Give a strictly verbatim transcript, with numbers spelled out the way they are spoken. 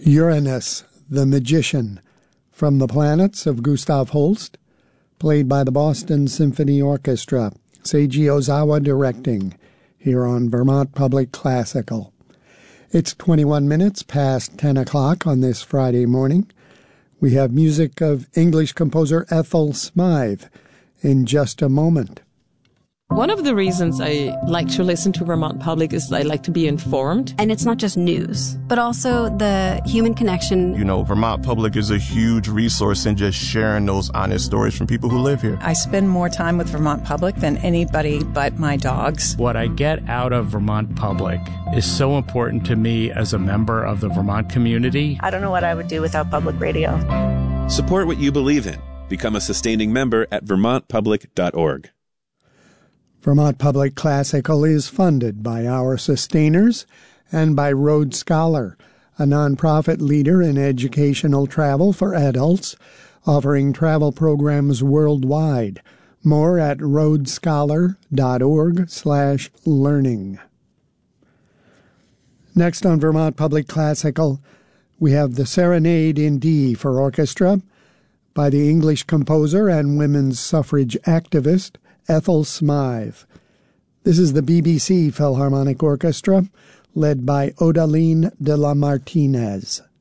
Uranus, the Magician, from the Planets of Gustav Holst, played by the Boston Symphony Orchestra, Seiji Ozawa directing, here on Vermont Public Classical. It's twenty-one minutes past ten o'clock on this Friday morning. We have music of English composer Ethel Smythe in just a moment. One of the reasons I like to listen to Vermont Public is I like to be informed. And it's not just news, but also the human connection. You know, Vermont Public is a huge resource in just sharing those honest stories from people who live here. I spend more time with Vermont Public than anybody but my dogs. What I get out of Vermont Public is so important to me as a member of the Vermont community. I don't know what I would do without public radio. Support what you believe in. Become a sustaining member at vermont public dot org. Vermont Public Classical is funded by our sustainers and by Road Scholar, a nonprofit leader in educational travel for adults, offering travel programs worldwide. More at roadscholar.org slash learning. Next on Vermont Public Classical, we have the Serenade in D for orchestra by the English composer and women's suffrage activist Ethel Smythe. This is the B B C Philharmonic Orchestra, led by Odaline de la Martinez.